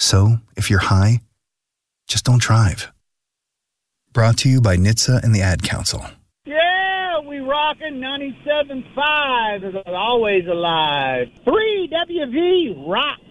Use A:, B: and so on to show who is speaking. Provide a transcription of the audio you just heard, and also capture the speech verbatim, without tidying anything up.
A: So, if you're high, just don't drive. Brought to you by N H T S A and the Ad Council.
B: Yeah, we rockin' ninety-seven point five is always alive. three W V rock.